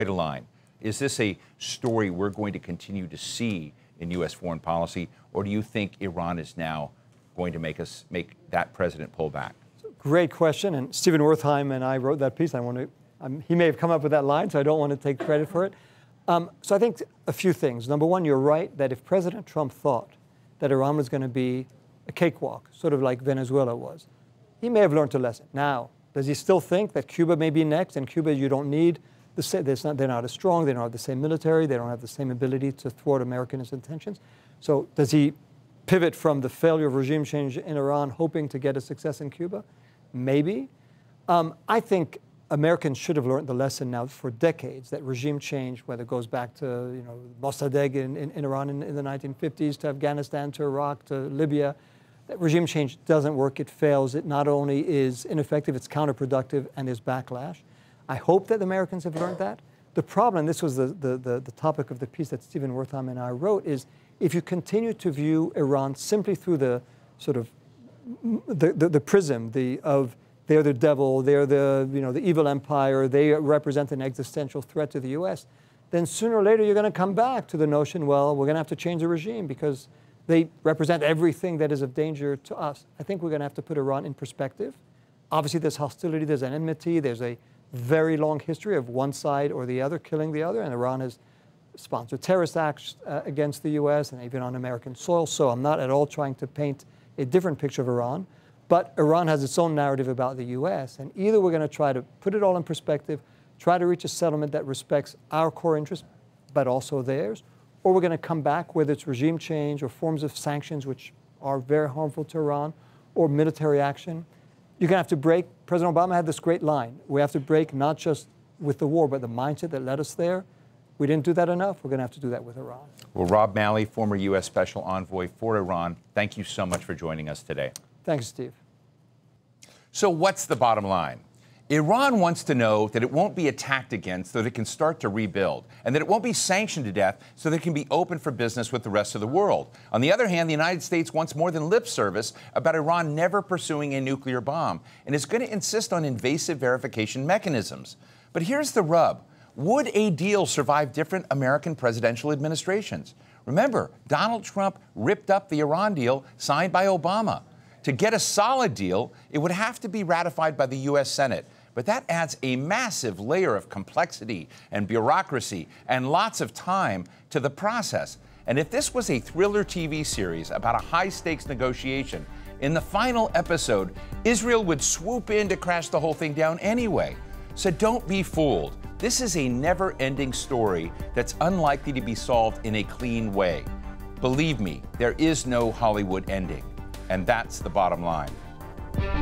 a line. Is this a story we're going to continue to see in U.S. foreign policy, or do you think Iran is now going to make that president pull back? Great question, and Stephen Wertheim and I wrote that piece. He may have come up with that line, so I don't want to take credit for it. So I think a few things. Number one, you're right that if President Trump thought that Iran was going to be a cakewalk, sort of like Venezuela was, he may have learned a lesson. Now, does he still think that Cuba may be next? And Cuba, you don't need they're not as strong. They don't have the same military. They don't have the same ability to thwart American intentions. So does he pivot from the failure of regime change in Iran, hoping to get a success in Cuba? Maybe. I think Americans should have learned the lesson now for decades that regime change, whether it goes back to Mossadegh in Iran in the 1950s, to Afghanistan, to Iraq, to Libya, that regime change doesn't work. It fails. It not only is ineffective, it's counterproductive, and there's backlash. I hope that Americans have learned that. The problem, and this was the topic of the piece that Stephen Wertheim and I wrote, is if you continue to view Iran simply through the sort of the prism of they're the devil, they're the evil empire, they represent an existential threat to the U.S., then sooner or later you're going to come back to the notion, well, we're going to have to change the regime because they represent everything that is of danger to us. I think we're going to have to put Iran in perspective. Obviously, there's hostility, there's an enmity, there's a very long history of one side or the other killing the other, and Iran has sponsored terrorist acts against the U.S. and even on American soil. So I'm not at all trying to paint a different picture of Iran, but Iran has its own narrative about the U.S. And either we're going to try to put it all in perspective, try to reach a settlement that respects our core interests, but also theirs, or we're going to come back, whether it's regime change or forms of sanctions, which are very harmful to Iran, or military action. You're going to have to break. President Obama had this great line. We have to break not just with the war, but the mindset that led us there. We didn't do that enough. We're going to have to do that with Iran. Well, Rob Malley, former U.S. Special Envoy for Iran, thank you so much for joining us today. Thanks, Steve. So what's the bottom line? Iran wants to know that it won't be attacked again so that it can start to rebuild, and that it won't be sanctioned to death so that it can be open for business with the rest of the world. On the other hand, the United States wants more than lip service about Iran never pursuing a nuclear bomb, and is going to insist on invasive verification mechanisms. But here's the rub. Would a deal survive different American presidential administrations? Remember, Donald Trump ripped up the Iran deal signed by Obama. To get a solid deal, it would have to be ratified by the U.S. Senate. But that adds a massive layer of complexity and bureaucracy and lots of time to the process. And if this was a thriller TV series about a high-stakes negotiation, in the final episode, Israel would swoop in to crash the whole thing down anyway. So don't be fooled. This is a never-ending story that's unlikely to be solved in a clean way. Believe me, there is no Hollywood ending. And that's the bottom line.